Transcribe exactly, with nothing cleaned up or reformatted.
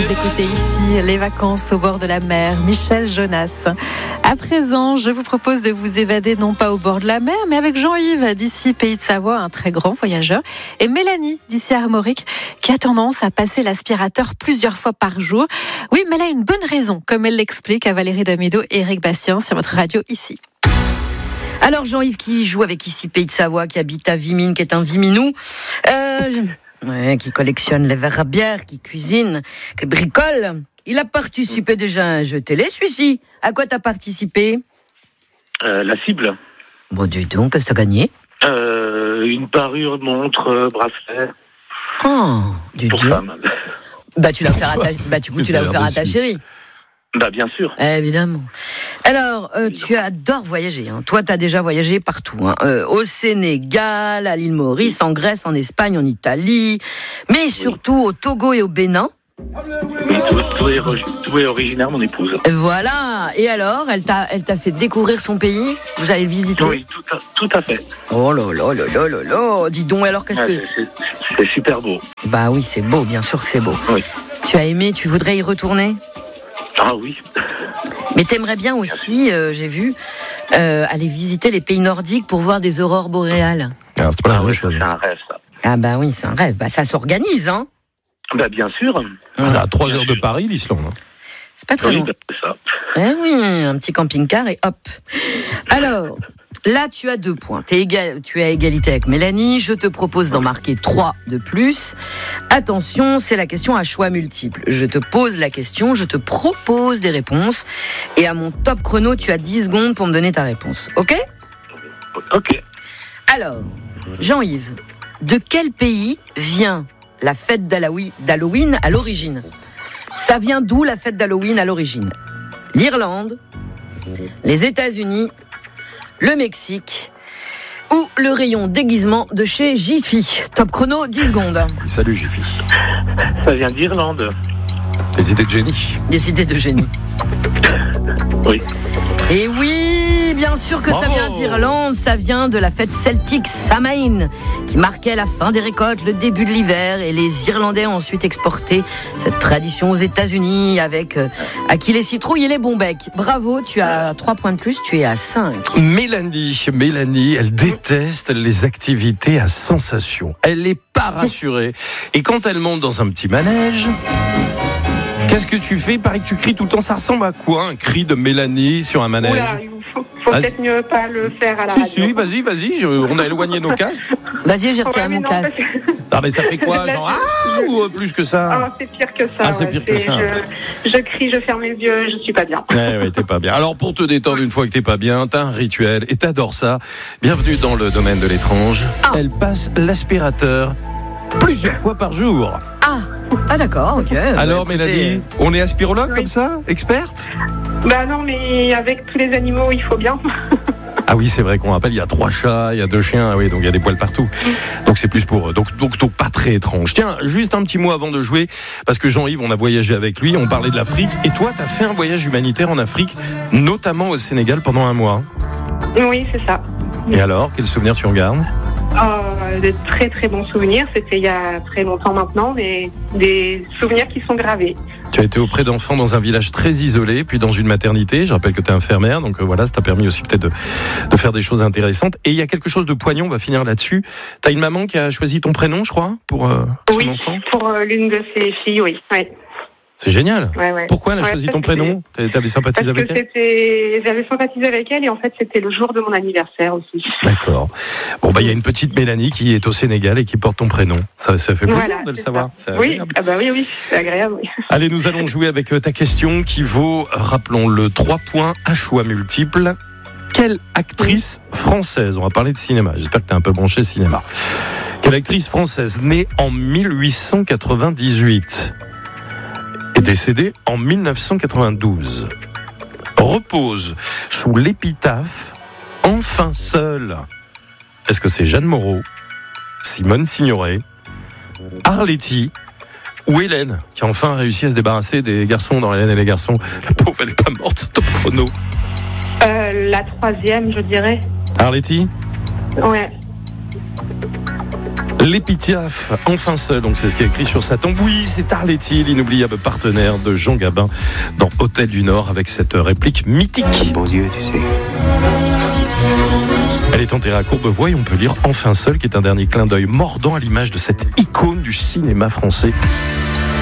Vous écoutez ici Les Vacances au bord de la mer, Michel Jonas. À présent, je vous propose de vous évader non pas au bord de la mer, mais avec Jean-Yves d'ici Pays de Savoie, un très grand voyageur, et Mélanie d'ici Armorique, qui a tendance à passer l'aspirateur plusieurs fois par jour. Oui, mais elle a une bonne raison, comme elle l'explique à Valérie Damido et Eric Bastien sur votre radio ici. Alors Jean-Yves qui joue avec ici Pays de Savoie, qui habite à Vimines, qui est un Viminou, euh, ouais, qui collectionne les verres à bière, qui cuisine, qui bricole. Il a participé déjà à un jeu télé, celui-ci. À quoi t'as participé ? euh, La cible. Bon, dis donc, qu'est-ce que t'as gagné ? euh, Une parure, montre, euh, bracelet. Oh, dis pour donc. femme. Bah tu l'as offert à ta, bah, du coup, tu l'as offert à ta chérie. Bah bien sûr. Évidemment. Alors, euh, tu adores voyager. Hein. Toi, tu as déjà voyagé partout. Hein. Euh, au Sénégal, à l'île Maurice, en Grèce, en Espagne, en Italie, mais surtout au Togo et au Bénin. Oui, tout, tout, est, tout est originaire, mon épouse. Voilà. Et alors, elle t'a, elle t'a fait découvrir son pays ? Vous avez visité ? Oui, tout à, tout à fait. Oh là là là là là là. Dis donc, alors qu'est-ce ah, que... C'est, c'est, c'est super beau. Bah oui, c'est beau, bien sûr que c'est beau. Oui. Tu as aimé, tu voudrais y retourner ? Ah oui. Mais t'aimerais bien aussi, euh, j'ai vu, euh, aller visiter les pays nordiques pour voir des aurores boréales. Alors, c'est pas la Ah même oui, chose. c'est un rêve, ça. Ah bah oui, c'est un rêve. Bah ça s'organise, hein. Bah bien sûr. On est à trois heures de Paris, l'Islande. C'est pas très Oui, long. bah, c'est ça. Eh oui, un petit camping-car et hop. Alors, là, tu as deux points. T'es égal, tu es à égalité avec Mélanie. Je te propose d'en marquer trois de plus. Attention, c'est la question à choix multiples. Je te pose la question, je te propose des réponses. Et à mon top chrono, tu as dix secondes pour me donner ta réponse. Ok ? Ok. Alors, Jean-Yves, de quel pays vient la fête d'Halloween à l'origine ? Ça vient d'où la fête d'Halloween à l'origine ? L'Irlande, les États-Unis, le Mexique ou le rayon déguisement de chez Jiffy. Top chrono, dix secondes. Salut Jiffy. Ça vient d'Irlande. Les idées de génie. Des idées de génie. Oui. Et oui, bien sûr que Bravo. Ça vient d'Irlande, ça vient de la fête celtique Samhain, qui marquait la fin des récoltes, le début de l'hiver, et les Irlandais ont ensuite exporté cette tradition aux États-Unis avec euh, à qui les citrouilles et les bons becs. Bravo, tu as trois points de plus, tu es à cinq. Mélanie, Mélanie, elle déteste les activités à sensation. Elle n'est pas rassurée. Et quand elle monte dans un petit manège... Qu'est-ce que tu fais ? Il paraît que tu cries tout le temps. Ça ressemble à quoi, un cri de Mélanie sur un manège ? Oula, il faut, faut Vas-y. peut-être mieux pas le faire à la Si, radio. si, vas-y, vas-y. Je- on a éloigné nos casques. Vas-y, j'ai retiré Ouais, mais mon non, casque. parce que- Ah, mais ça fait quoi ? Genre, ah, ou euh, plus que ça ? Ah, c'est pire que ça. Ah, c'est ouais. pire que ça. Je, je crie, je ferme les yeux, je suis pas bien. Ouais, ouais, t'es pas bien. Alors, pour te détendre une fois que t'es pas bien, t'as un rituel et t'adores ça. Bienvenue dans le domaine de l'étrange. Ah. Elle passe l'aspirateur plusieurs fois par jour. Ah, ah d'accord, ok. Alors, Bah, écoutez, Mélanie, on est aspirologue Oui. comme ça ? Experte ? Bah non, mais avec tous les animaux, il faut bien. Ah oui, c'est vrai qu'on rappelle, il y a trois chats, il y a deux chiens, ah oui, donc il y a des poils partout. Donc c'est plus pour eux. Donc, donc, donc pas très étrange. Tiens, juste un petit mot avant de jouer, parce que Jean-Yves, on a voyagé avec lui, on parlait de l'Afrique, et toi, t'as fait un voyage humanitaire en Afrique, notamment au Sénégal pendant un mois. Oui, c'est ça. Et alors, quel souvenir tu en gardes ? Oh, de très très bons souvenirs. C'était il y a très longtemps maintenant, mais des souvenirs qui sont gravés. Tu as été auprès d'enfants dans un village très isolé, puis dans une maternité. Je rappelle que tu es infirmière, donc euh, voilà, ça t'a permis aussi peut-être de, de faire des choses intéressantes. Et il y a quelque chose de poignant, on va finir là-dessus. Tu as une maman qui a choisi ton prénom, je crois, pour euh, son Oui, enfant. pour euh, l'une de ses filles, oui. Ouais. C'est génial. Ouais, ouais. Pourquoi elle a Ouais, choisi ça, ton c'était- prénom ? Tu avais Parce sympathisé que avec elle ? c'était, j'avais sympathisé avec elle et en fait c'était le jour de mon anniversaire aussi. D'accord. Bon, bah il y a une petite Mélanie qui est au Sénégal et qui porte ton prénom. Ça, ça fait plaisir Voilà, de le c'est savoir. ça. C'est Oui, agréable. ah bah oui, oui, c'est agréable. Oui. Allez, nous allons jouer avec euh, ta question qui vaut, rappelons-le, trois points à choix multiples. Quelle actrice française, on va parler de cinéma, j'espère que tu es un peu branché cinéma. Quelle actrice française née en dix-huit cent quatre-vingt-dix-huit est décédée en dix-neuf cent quatre-vingt-douze repose sous l'épitaphe « Enfin seule ». Est-ce que c'est Jeanne Moreau, Simone Signoret, Arletty ou Hélène, qui a enfin réussi à se débarrasser des garçons dans Hélène et les garçons? La pauvre, elle n'est pas morte, top chrono. Euh, la troisième, je dirais. Arletty? Ouais. L'épitaphe, enfin seul, donc c'est ce qui est écrit sur sa tombe. Oui, c'est Arletty, l'inoubliable partenaire de Jean Gabin dans Hôtel du Nord, avec cette réplique mythique. Beaux yeux, tu sais. Elle est enterrée à Courbevoie et on peut lire Enfin seul, qui est un dernier clin d'œil mordant à l'image de cette icône du cinéma français.